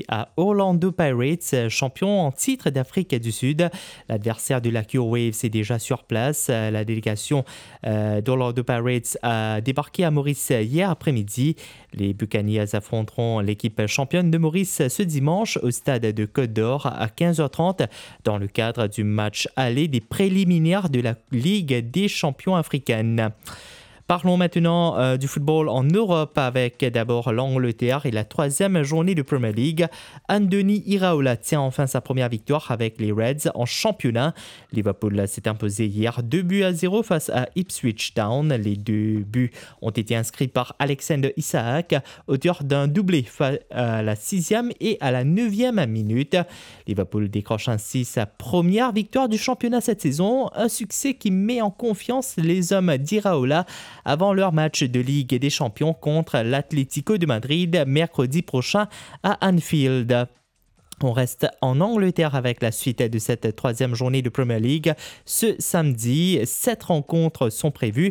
à Orlando Pirates, champion en titre d'Afrique du Sud. L'adversaire de la Waves est déjà sur place. La délégation d'Orlando Pirates a débarqué à Maurice hier après-midi. Les Buccaneers affronteront l'équipe championne de Maurice ce dimanche au stade de Côte-d'Or à 15h30 dans le cadre du match aller des préliminaires de la Ligue des champions africaine. Parlons maintenant du football en Europe avec d'abord l'Angleterre et la troisième journée de Premier League. Andoni Iraola tient enfin sa première victoire avec les Reds en championnat. Liverpool s'est imposé hier 2-0 face à Ipswich Town. Les 2 buts ont été inscrits par Alexander Isak, auteur d'un doublé à la 6e et à la 9e minute. Liverpool décroche ainsi sa première victoire du championnat cette saison, un succès qui met en confiance les hommes d'Iraola avant leur match de Ligue des Champions contre l'Atlético de Madrid mercredi prochain à Anfield. On reste en Angleterre avec la suite de cette troisième journée de Premier League. Ce samedi, 7 rencontres sont prévues.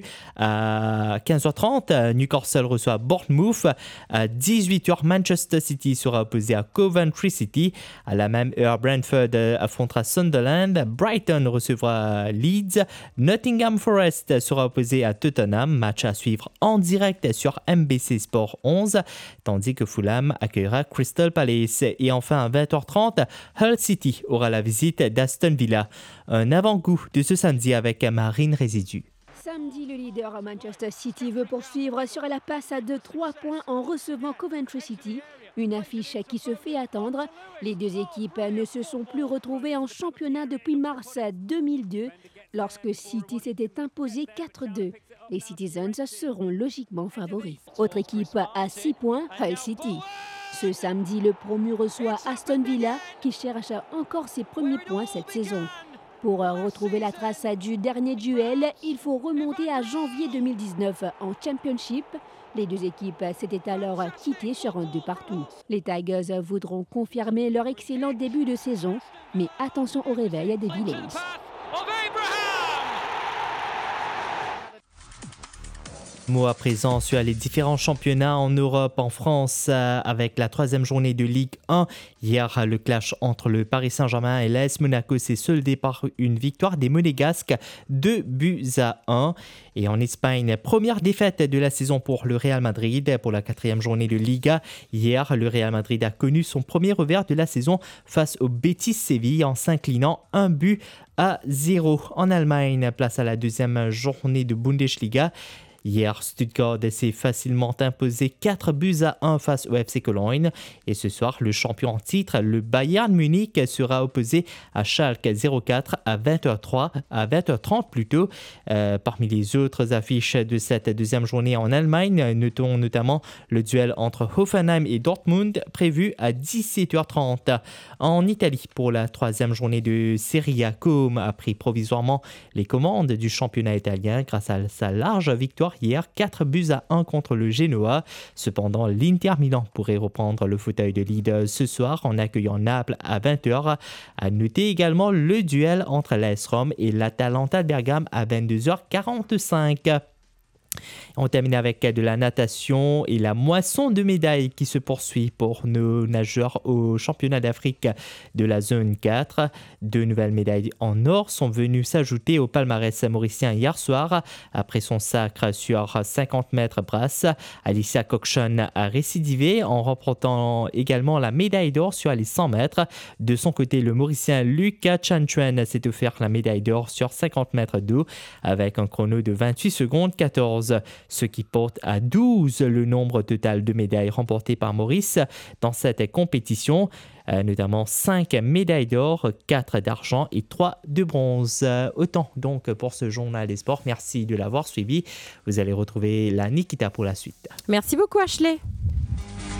À 15h30, Newcastle reçoit Bournemouth. À 18h, Manchester City sera opposé à Coventry City. À la même heure, Brentford affrontera Sunderland. Brighton recevra Leeds. Nottingham Forest sera opposé à Tottenham. Match à suivre en direct sur MBC Sport 11. Tandis que Fulham accueillera Crystal Palace. Et enfin, à 20h30, Hull City aura la visite d'Aston Villa. Un avant-goût de ce samedi avec Marine Résidu. Samedi, le leader Manchester City veut poursuivre sur la passe à 2-3 points en recevant Coventry City. Une affiche qui se fait attendre. Les deux équipes ne se sont plus retrouvées en championnat depuis mars 2002, lorsque City s'était imposé 4-2. Les Citizens seront logiquement favoris. Autre équipe à 6 points, Hull City. Ce samedi, le promu reçoit Aston Villa qui cherche encore ses premiers points cette saison. Pour retrouver la trace du dernier duel, il faut remonter à janvier 2019 en Championship. Les deux équipes s'étaient alors quittées sur un 2-2. Les Tigers voudront confirmer leur excellent début de saison, mais attention au réveil des Villains. Mot à présent sur les différents championnats en Europe, en France, avec la troisième journée de Ligue 1. Hier, le clash entre le Paris Saint-Germain et l'AS Monaco s'est soldé par une victoire des Monégasques, 2-1. Et en Espagne, première défaite de la saison pour le Real Madrid pour la quatrième journée de Liga. Hier, le Real Madrid a connu son premier revers de la saison face au Betis Séville en s'inclinant 1-0. En Allemagne, place à la deuxième journée de Bundesliga. Hier, Stuttgart s'est facilement imposé 4-1 face au FC Cologne. Et ce soir, le champion en titre, le Bayern Munich, sera opposé à Schalke 04 à 20h30 plutôt. Parmi les autres affiches de cette deuxième journée en Allemagne, notons notamment le duel entre Hoffenheim et Dortmund prévu à 17h30. En Italie, pour la troisième journée de Serie A, Como a pris provisoirement les commandes du championnat italien grâce à sa large victoire hier, 4-1 contre le Genoa. Cependant, l'Inter Milan pourrait reprendre le fauteuil de leader ce soir en accueillant Naples à 20h. À noter également le duel entre l'AS Rome et l'Atalanta Bergame à 22h45. On termine avec de la natation et la moisson de médailles qui se poursuit pour nos nageurs au championnat d'Afrique de la zone 4. 2 nouvelles médailles en or sont venues s'ajouter au palmarès mauricien hier soir. Après son sacre sur 50 mètres brasse, Alicia Cockshon a récidivé en remportant également la médaille d'or sur les 100 mètres. De son côté, le mauricien Lucas Chanchuen s'est offert la médaille d'or sur 50 mètres d'eau avec un chrono de 28 secondes 14. Ce qui porte à 12 le nombre total de médailles remportées par Maurice dans cette compétition, notamment 5 médailles d'or, 4 d'argent et 3 de bronze. Autant donc pour ce journal des sports. Merci de l'avoir suivi. Vous allez retrouver la Nikita pour la suite. Merci beaucoup Ashley.